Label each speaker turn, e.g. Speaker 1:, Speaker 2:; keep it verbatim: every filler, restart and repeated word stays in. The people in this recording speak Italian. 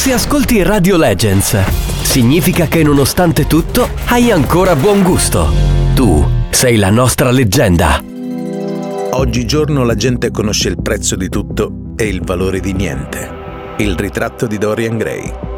Speaker 1: Se ascolti Radio Legends, significa che nonostante tutto hai ancora buon gusto. Tu sei la nostra leggenda.
Speaker 2: Oggigiorno la gente conosce il prezzo di tutto e il valore di niente. Il ritratto di Dorian Gray.